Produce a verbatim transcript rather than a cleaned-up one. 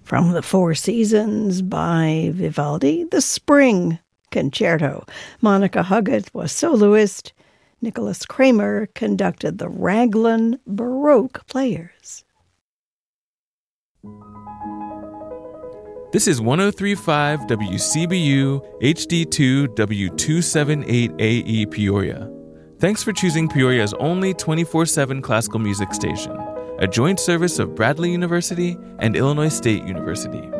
From the Four Seasons by Vivaldi, the Spring Concerto. Monica Huggett was soloist. Nicholas Kramer conducted the Raglan Baroque Players. This is one oh three point five W C B U H D two W two seventy-eight A E Peoria. Thanks for choosing Peoria's only twenty-four seven classical music station, a joint service of Bradley University and Illinois State University.